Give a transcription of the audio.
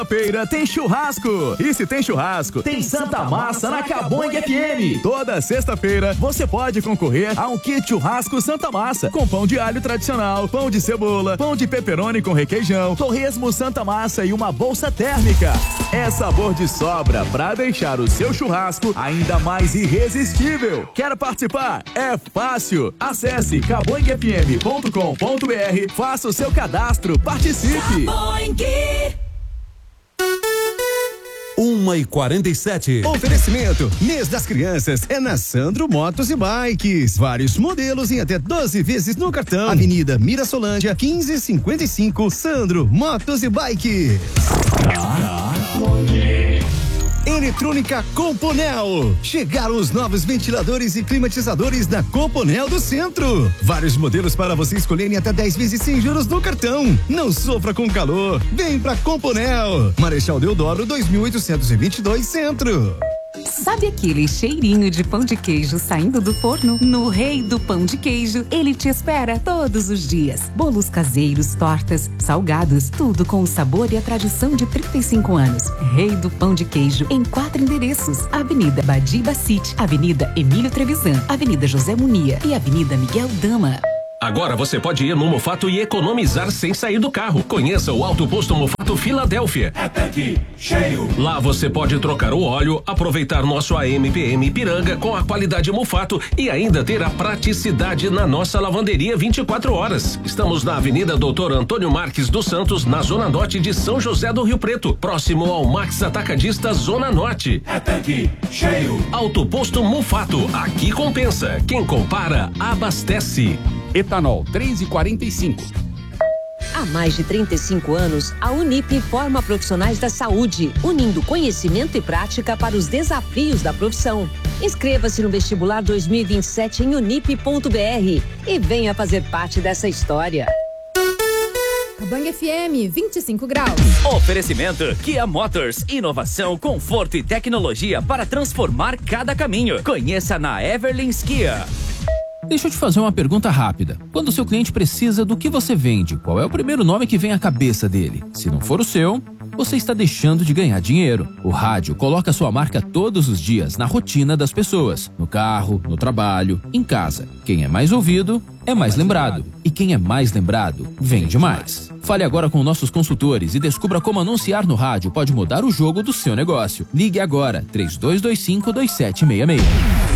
Feira tem churrasco. E se tem churrasco, tem Santa Massa na Caboing FM. Toda sexta-feira você pode concorrer a um kit churrasco Santa Massa com pão de alho tradicional, pão de cebola, pão de pepperoni com requeijão, torresmo Santa Massa e uma bolsa térmica. É sabor de sobra pra deixar o seu churrasco ainda mais irresistível. Quer participar? É fácil. Acesse caboingfm.com.br, faça o seu cadastro, participe. 1h47. Oferecimento: mês das crianças é na Sandro Motos e Bikes. Vários modelos em até 12 vezes no cartão. Avenida Mirassolândia, 1555. Sandro Motos e Bikes. Eletrônica Componel. Chegaram os novos ventiladores e climatizadores da Componel do Centro. Vários modelos para você escolher em até 10 vezes sem juros no cartão. Não sofra com calor. Vem pra Componel. Marechal Deodoro 2822 Centro. Sabe aquele cheirinho de pão de queijo saindo do forno? No Rei do Pão de Queijo, ele te espera todos os dias. Bolos caseiros, tortas, salgados, tudo com o sabor e a tradição de 35 anos. Rei do Pão de Queijo, em 4 endereços: Avenida Badiba City, Avenida Emílio Trevisan, Avenida José Munia e Avenida Miguel Dama. Agora você pode ir no Mufato e economizar sem sair do carro. Conheça o Alto Posto Mufato Filadélfia. É tanque cheio. Lá você pode trocar o óleo, aproveitar nosso AMPM Ipiranga com a qualidade Mufato e ainda ter a praticidade na nossa lavanderia 24 horas. Estamos na Avenida Doutor Antônio Marques dos Santos, na Zona Norte de São José do Rio Preto, próximo ao Max Atacadista Zona Norte. É tanque cheio. Alto Posto Mufato. Aqui compensa. Quem compara, abastece. Etanol 3,45. Há mais de 35 anos, a Unip forma profissionais da saúde, unindo conhecimento e prática para os desafios da profissão. Inscreva-se no vestibular 2027 em unip.br e venha fazer parte dessa história. Caboing FM, 25 graus. Oferecimento Kia Motors, inovação, conforto e tecnologia para transformar cada caminho. Conheça na Everlins Kia. Deixa eu te fazer uma pergunta rápida. Quando o seu cliente precisa do que você vende, qual é o primeiro nome que vem à cabeça dele? Se não for o seu, você está deixando de ganhar dinheiro. O rádio coloca sua marca todos os dias na rotina das pessoas. No carro, no trabalho, em casa. Quem é mais ouvido, é mais lembrado. E quem é mais lembrado, vende mais. Fale agora com nossos consultores e descubra como anunciar no rádio pode mudar o jogo do seu negócio. Ligue agora, 3225-2766.